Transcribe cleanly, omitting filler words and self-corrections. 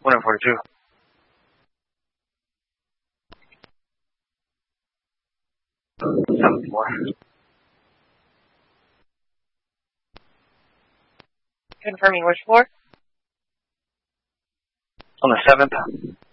142. Seventh floor. Confirming which floor? On the 7th.